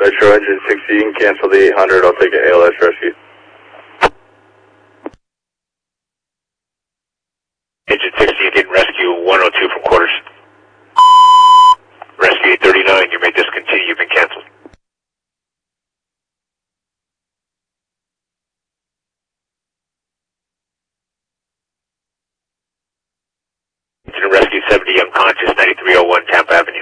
Metro Engine 60, you can cancel the 800, I'll take an ALS rescue. Engine 60, you can rescue 102 from quarters. Rescue 839, you may discontinue, you've been canceled. Engine Rescue 70, unconscious, 9301 Tampa Avenue.